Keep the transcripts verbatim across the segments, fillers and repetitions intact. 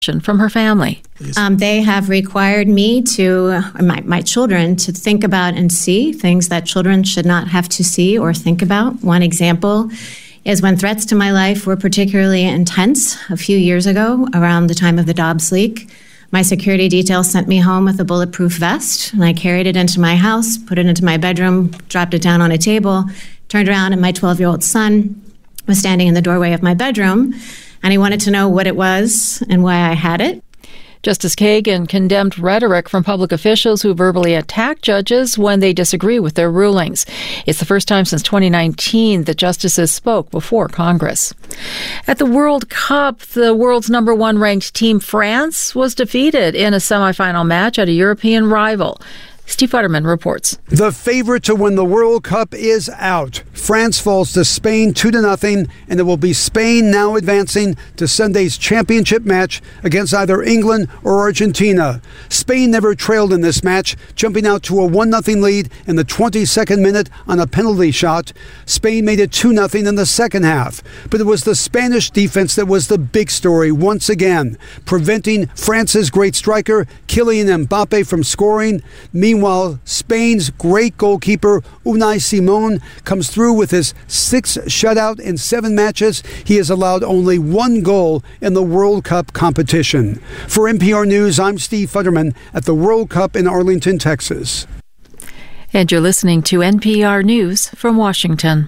from her family. Um, they have required me to, or my, my children, to think about and see things that children should not have to see or think about. One example is when threats to my life were particularly intense a few years ago, around the time of the Dobbs leak. My security detail sent me home with a bulletproof vest, and I carried it into my house, put it into my bedroom, dropped it down on a table, turned around, and my twelve-year-old son was standing in the doorway of my bedroom, and he wanted to know what it was and why I had it. Justice Kagan condemned rhetoric from public officials who verbally attack judges when they disagree with their rulings. It's the first time since twenty nineteen that justices spoke before Congress. At the World Cup, the world's number one ranked team, France, was defeated in a semifinal match at a European rival. Steve Futterman reports. The favorite to win the World Cup is out. France falls to Spain two to nothing, and it will be Spain now advancing to Sunday's championship match against either England or Argentina. Spain never trailed in this match, jumping out to a one nothing lead in the twenty-second minute on a penalty shot. Spain made it two nothing in the second half, but it was the Spanish defense that was the big story once again, preventing France's great striker Kylian Mbappe from scoring. Meanwhile, Meanwhile, Spain's great goalkeeper Unai Simon comes through with his sixth shutout in seven matches. He has allowed only one goal in the World Cup competition. For N P R News, I'm Steve Futterman at the World Cup in Arlington, Texas. And you're listening to N P R News from Washington.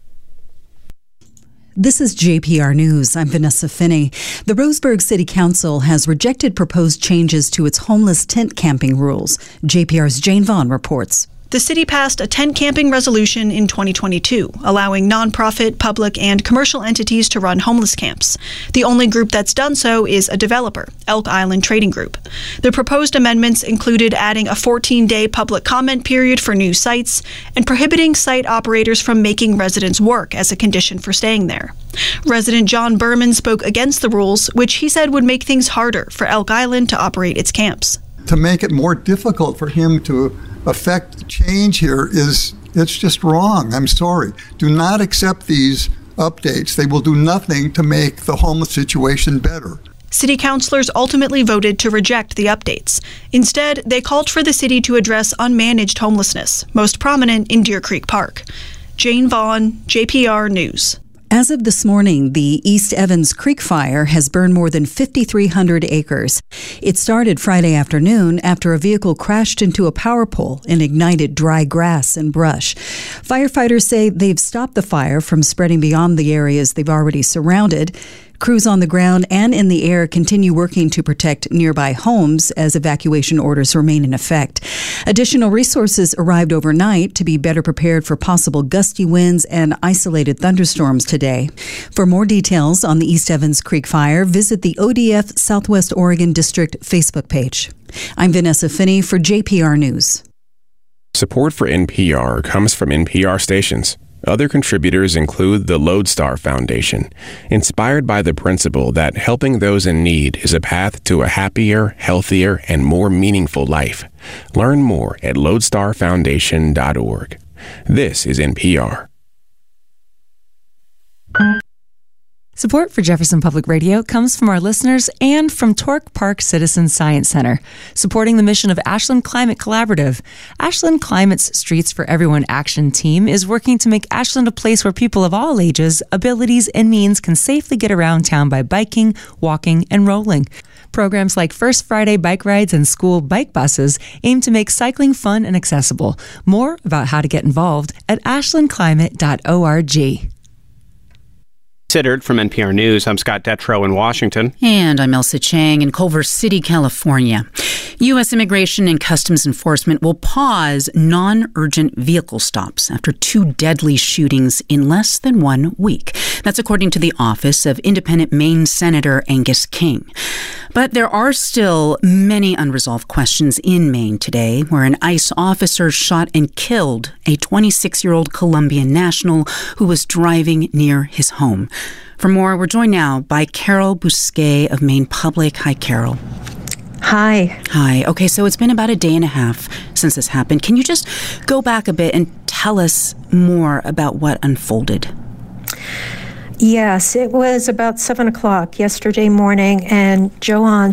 This is J P R News. I'm Vanessa Finney. The Roseburg City Council has rejected proposed changes to its homeless tent camping rules. J P R's Jane Vaughn reports. The city passed a tent camping resolution in twenty twenty-two, allowing nonprofit, public, and commercial entities to run homeless camps. The only group that's done so is a developer, Elk Island Trading Group. The proposed amendments included adding a fourteen-day public comment period for new sites and prohibiting site operators from making residents work as a condition for staying there. Resident John Berman spoke against the rules, which he said would make things harder for Elk Island to operate its camps. To make it more difficult for him to affect change here is, it's just wrong. I'm sorry. Do not accept these updates. They will do nothing to make the homeless situation better. City councilors ultimately voted to reject the updates. Instead, they called for the city to address unmanaged homelessness, most prominent in Deer Creek Park. Jane Vaughn, J P R News. As of this morning, the East Evans Creek Fire has burned more than five thousand three hundred acres. It started Friday afternoon after a vehicle crashed into a power pole and ignited dry grass and brush. Firefighters say they've stopped the fire from spreading beyond the areas they've already surrounded. Crews on the ground and in the air continue working to protect nearby homes as evacuation orders remain in effect. Additional resources arrived overnight to be better prepared for possible gusty winds and isolated thunderstorms today. For more details on the East Evans Creek Fire, visit the O D F Southwest Oregon District Facebook page. I'm Vanessa Finney for J P R News. Support for N P R comes from N P R stations. Other contributors include the Lodestar Foundation, inspired by the principle that helping those in need is a path to a happier, healthier, and more meaningful life. Learn more at lodestar foundation dot org. This is N P R. Support for Jefferson Public Radio comes from our listeners and from Torque Park Citizen Science Center, supporting the mission of Ashland Climate Collaborative. Ashland Climate's Streets for Everyone Action Team is working to make Ashland a place where people of all ages, abilities, and means can safely get around town by biking, walking, and rolling. Programs like First Friday bike rides and school bike buses aim to make cycling fun and accessible. More about how to get involved at ashland climate dot org. Considered from N P R News, I'm Scott Detrow in Washington. And I'm Elsa Chang in Culver City, California. U S Immigration and Customs Enforcement will pause non-urgent vehicle stops after two deadly shootings in less than one week. That's according to the office of Independent Maine Senator Angus King. But there are still many unresolved questions in Maine today, where an ICE officer shot and killed a twenty-six-year-old Colombian national who was driving near his home. For more, we're joined now by Carol Bousquet of Maine Public. Hi, Carol. Hi. Hi. Okay, so it's been about a day and a half since this happened. Can you just go back a bit and tell us more about what unfolded? Yes, it was about seven o'clock yesterday morning, and Joanne